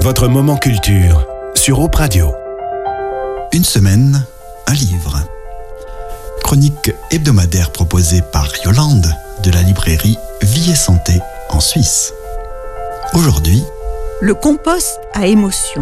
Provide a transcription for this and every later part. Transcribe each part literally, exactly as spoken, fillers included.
votre moment culture sur Op Radio. Une semaine, un livre. Chronique hebdomadaire proposée par Yolande de la librairie Vie et Santé en Suisse. Aujourd'hui, Le compost à émotion.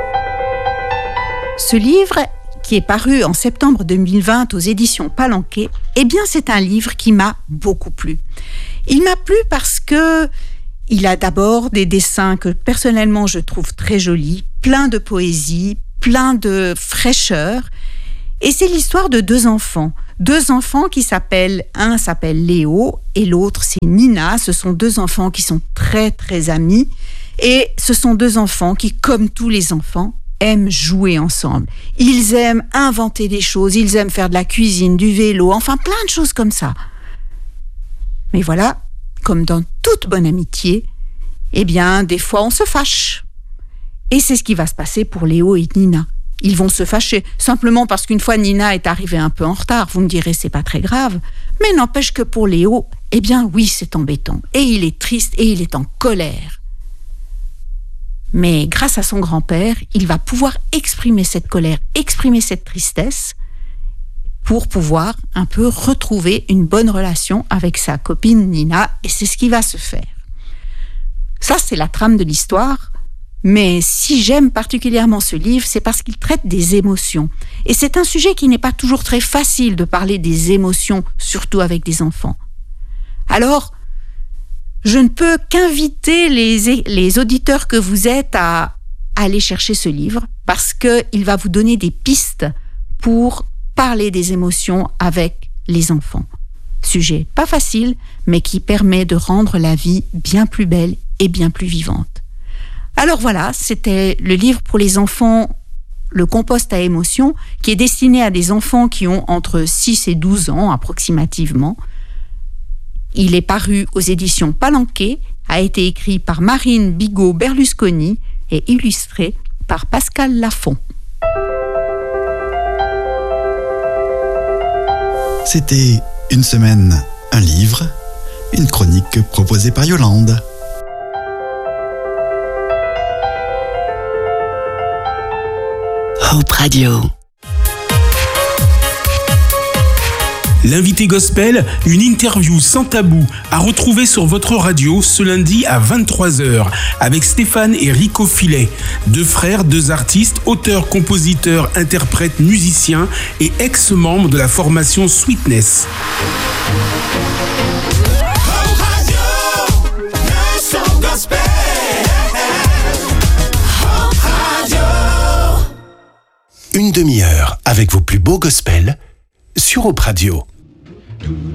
Ce livre, qui est paru en septembre deux mille vingt aux éditions Palanquet, eh bien c'est un livre qui m'a beaucoup plu. Il m'a plu parce que il a d'abord des dessins que personnellement je trouve très jolis, plein de poésie, plein de fraîcheur. Et c'est l'histoire de deux enfants. Deux enfants qui s'appellent, un s'appelle Léo et l'autre c'est Nina. Ce sont deux enfants qui sont très très amis. Et ce sont deux enfants qui, comme tous les enfants, aiment jouer ensemble. Ils aiment inventer des choses, ils aiment faire de la cuisine, du vélo, enfin plein de choses comme ça. Mais voilà, comme dans toute bonne amitié, eh bien, des fois on se fâche. Et c'est ce qui va se passer pour Léo et Nina. Ils vont se fâcher, simplement parce qu'une fois Nina est arrivée un peu en retard. Vous me direz, c'est pas très grave. Mais n'empêche que pour Léo, eh bien oui, c'est embêtant. Et il est triste et il est en colère. Mais grâce à son grand-père, il va pouvoir exprimer cette colère, exprimer cette tristesse pour pouvoir un peu retrouver une bonne relation avec sa copine Nina. Et c'est ce qui va se faire. Ça, c'est la trame de l'histoire. Mais si j'aime particulièrement ce livre, c'est parce qu'il traite des émotions. Et c'est un sujet qui n'est pas toujours très facile de parler des émotions, surtout avec des enfants. Alors, je ne peux qu'inviter les, les auditeurs que vous êtes à aller chercher ce livre parce qu'il va vous donner des pistes pour parler des émotions avec les enfants. Sujet pas facile, mais qui permet de rendre la vie bien plus belle et bien plus vivante. Alors voilà, c'était le livre pour les enfants, Le compost à émotion, qui est destiné à des enfants qui ont entre six et douze ans approximativement. Il est paru aux éditions Palanquet, a été écrit par Marine Bigot-Berlusconi et illustré par Pascal Lafont. c'était Une semaine, un livre, une chronique proposée par Yolande. Op Radio. L'invité gospel, une interview sans tabou à retrouver sur votre radio ce lundi à vingt-trois heures avec Stéphane et Rico Filet, deux frères, deux artistes, auteurs, compositeurs, interprètes, musiciens et ex-membres de la formation Sweetness. Une demi-heure avec vos plus beaux gospels sur Op Radio.